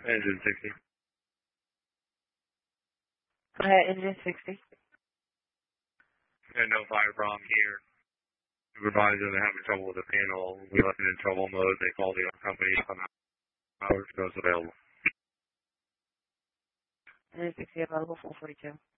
Engine 60. Go ahead, engine 60. And no fire problem here. Supervisor, they're having trouble with the panel. We left it in trouble mode. They called the company. Hours goes available. Engine 60 available, 442.